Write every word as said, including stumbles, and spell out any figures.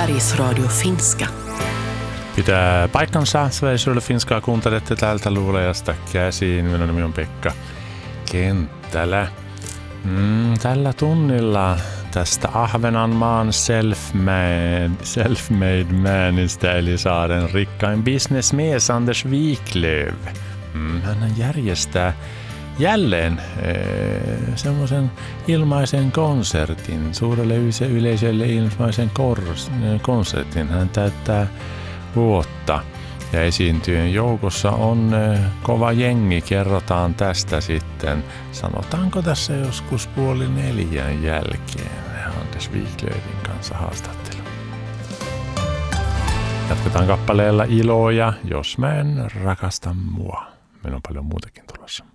Sveriges Radio Finska. Pitää paikkansa. Sveriges Radio Finskaa kuuntelette täältä luulajasta käsiin. Minun nimi on Pekka Kenttälä. Mm, tällä tunnilla tästä Ahvenanmaan self-made, self-made manista eli saaren rikkain bisnesmies Anders Wiklöf. Mm, hän järjestää jälleen ee, semmoisen ilmaisen konsertin, suurelle yleisölle ilmaisen kors, konsertin. Hän täyttää vuotta ja esiintyjen joukossa on ee, kova jengi, kerrotaan tästä sitten. Sanotaanko tässä joskus puoli neljän jälkeen Anders Wiklöfin kanssa haastattelu. Jatketaan kappaleella Iloja, jos mä en rakasta mua. Meillä on paljon muutakin tulossa.